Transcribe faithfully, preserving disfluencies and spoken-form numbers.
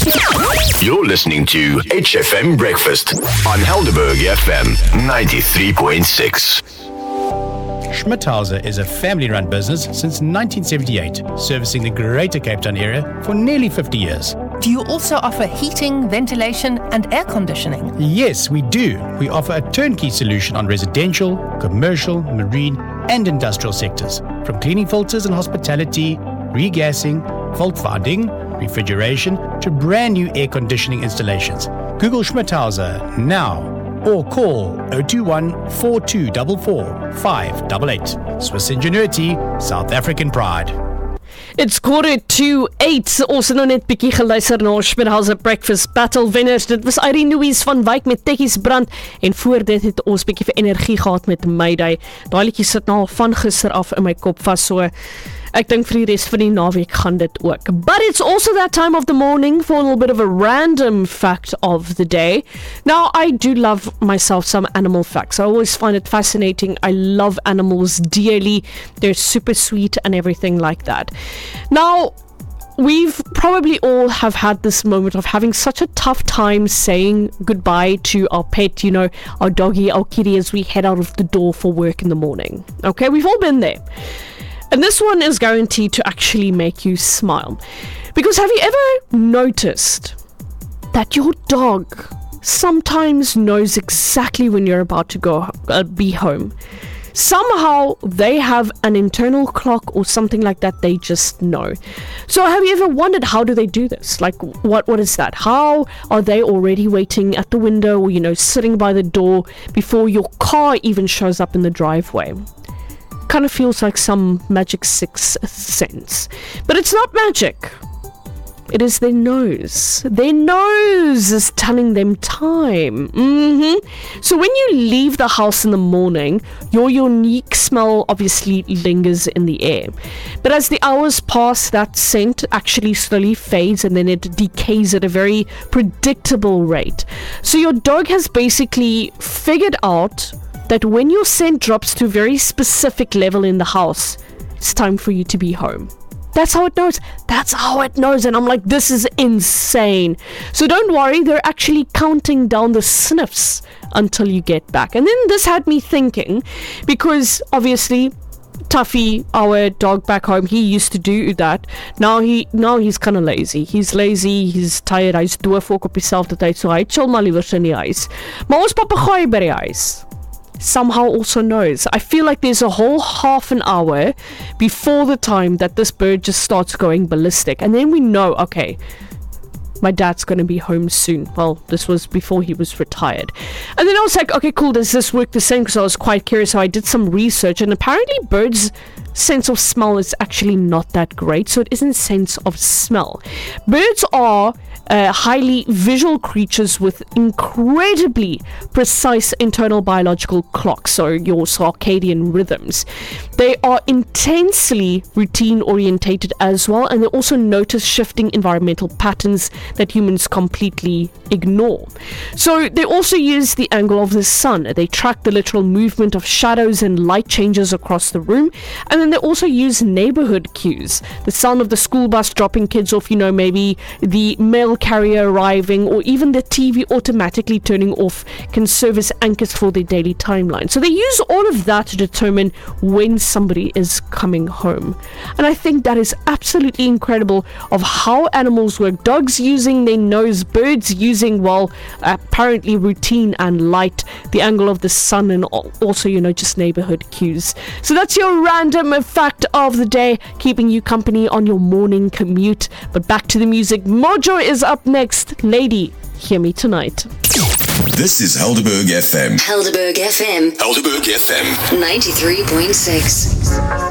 You're listening to H F M Breakfast on Helderberg F M ninety-three point six. Schmidhauser is a family-run business since nineteen seventy-eight, servicing the Greater Cape Town area for nearly fifty years. Do you also offer heating, ventilation and air conditioning? Yes, we do. We offer a turnkey solution on residential, commercial, marine and industrial sectors, from cleaning filters and hospitality, regassing, fault finding, refrigeration to brand new air conditioning installations. Google Schmidhauser now or call zero two one, four two four four, five eight eight. Swiss ingenuity, South African pride. It's quarter to eight. Ons het nou net bietjie geluister na Schmidhauser Breakfast Battle Winners. Dit was Irene Louise van Wyk met Tekkies Brand. En voor dit het ons bietjie vir energie gehad met Mayday. Daai liedjie sit nou al van gister af in my kop vas, so ek dink vir die res van die naweek gaan dit ook. But it's also that time of the morning for a little bit of a random fact of the day. Now, I do love myself some animal facts. I always find it fascinating. I love animals dearly. They're super sweet and everything like that. Now, we've probably all have had this moment of having such a tough time saying goodbye to our pet, you know, our doggy, our kitty, as we head out of the door for work in the morning. Okay, we've all been there. And this one is guaranteed to actually make you smile. Because have you ever noticed that your dog sometimes knows exactly when you're about to go uh, be home? Somehow they have an internal clock or something like that, they just know. So have you ever wondered, how do they do this? Like, what what is that? How are they already waiting at the window or, you know, sitting by the door before your car even shows up in the driveway? Kind of feels like some magic sixth sense. But it's not magic. It is their nose. Their nose is telling them time. Mm-hmm. So when you leave the house in the morning, your unique smell obviously lingers in the air. But as the hours pass, that scent actually slowly fades and then it decays at a very predictable rate. So your dog has basically figured out that when your scent drops to a very specific level in the house, it's time for you to be home. That's how it knows. That's how it knows. And I'm like, this is insane. So don't worry, they're actually counting down the sniffs until you get back. And then this had me thinking, because obviously Tuffy, our dog back home, he used to do that. Now he now he's kind of lazy. He's lazy, he's tired, hy's doof ook op dieselfde tyd, so hy chill maar liewer in die huis. Maar ons papegaai by die huis somehow also knows. I feel like there's a whole half an hour before the time that this bird just starts going ballistic, and then we know, okay, my dad's going to be home soon. Well, this was before he was retired. And then I was like, okay, cool, does this work the same? Because I was quite curious, so I did some research, and apparently birds' sense of smell is actually not that great, so it isn't sense of smell. Birds are Uh, highly visual creatures with incredibly precise internal biological clocks, so your circadian rhythms. They are intensely routine orientated as well, and they also notice shifting environmental patterns that humans completely ignore. So they also use the angle of the sun. They track the literal movement of shadows and light changes across the room, and then they also use neighborhood cues. The sound of the school bus dropping kids off, you know, maybe the mail carrier arriving, or even the T V automatically turning off can serve as anchors for their daily timeline. So they use all of that to determine when somebody is coming home. And I think that is absolutely incredible of how animals work. Dogs using their nose, birds using, well, apparently routine and light, the angle of the sun, and also, you know, just neighborhood cues. So that's your random fact of the day, keeping you company on your morning commute. But back to the music. Mojo is up next. Lady, hear me tonight. This is Helderberg F M. Helderberg F M. Helderberg F M. ninety-three point six.